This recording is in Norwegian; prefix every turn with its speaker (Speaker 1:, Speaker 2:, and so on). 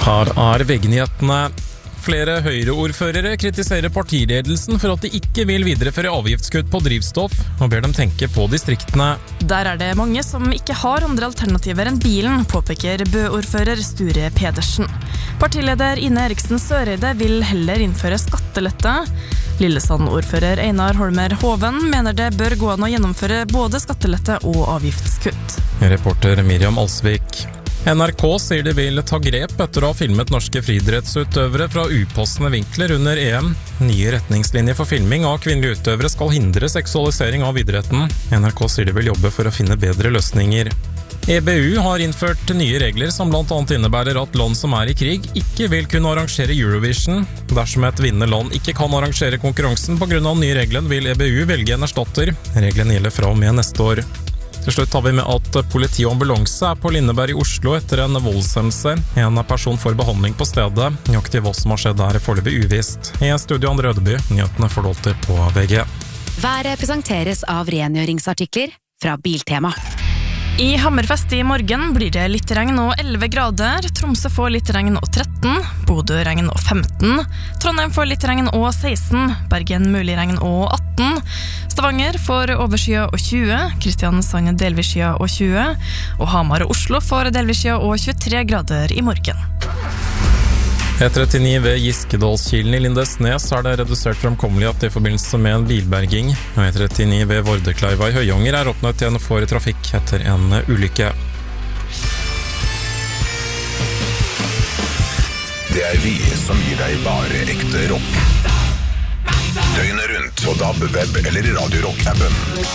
Speaker 1: Her VG-nyhetene. Flere Høyre-ordførere kritiserer partiledelsen for at de ikke vil videreføre avgiftskutt på drivstoff, og ber dem tenke på distriktene.
Speaker 2: Der det mange som ikke har andre alternativer enn bilen, påpeker Bø-ordfører Sture Pedersen. Partileder Ine Eriksen Søreide vil heller innføre skattelette. Lillesand-ordfører Einar Holmer Hoven mener det bør gå an å gjennomføre både skattelette og avgiftskutt.
Speaker 1: Reporter Miriam Alsvik. NRK sier de vil ta grep etter å ha filmet norske friidrettsutøvere fra upassende vinkler under EM. Nye retningslinjer for filming av kvinnelige utøvere skal hindre seksualisering av idretten. NRK sier de vil jobbe for å finne bedre løsninger. EBU har innført nye regler som blant annet innebærer at land som er i krig ikke vil kunne arrangere Eurovision. Dersom et vinnende land ikke kan arrangere konkurransen på grunn av den nye regelen, vil EBU velge en erstatter. Reglene gjelder fra og med neste år. Til slutt tar vi med at politi og ambulanse er på Lindeberg i Oslo etter en voldshendelse. En person får behandling på stedet. Nøyaktig hva som har skjedd er foreløpig uvisst. I studio Andre Ødeby, nyhetene får du alltid på VG.
Speaker 3: Været presenteres av rengjøringsartikler fra Biltema.
Speaker 2: I Hammerfest i morgen blir det litt regn og 11 grader. Tromsø får litt regn og 13. Bodø regn og 15. Trondheim får litt regn og 16. Bergen mulig regn og 18. Stavanger får overskya og 20. Kristiansand delvis skya og 20. Og Hamar og Oslo får delvis skya og 23 grader i morgen.
Speaker 1: E39 ved Giskedalskilen i Lindesnes er det redusert fremkommelighet i forbindelse med en bilberging. Og E39 ved Vordekleiva i Høyanger er åpnet igjen for trafikk etter en ulykke.
Speaker 4: Det er vi som gir deg bare ekte rock. Døgnet rundt på DAB, web eller i Radio Rock-appen.